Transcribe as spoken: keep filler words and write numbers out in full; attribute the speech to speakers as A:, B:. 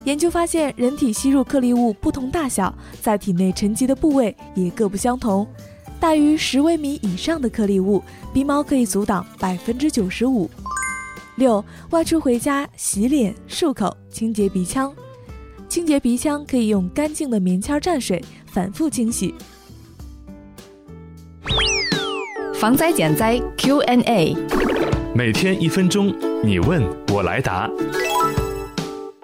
A: 研究发现，人体吸入颗粒物不同大小，在体内沉积的部位也各不相同。大于十微米以上的颗粒物，鼻毛可以阻挡百分之九十五。六、外出回家洗脸、漱口，清洁鼻腔。清洁鼻腔可以用干净的棉签蘸水反复清洗。
B: 防灾减灾 Q and A，
C: 每天一分钟，你问我来答。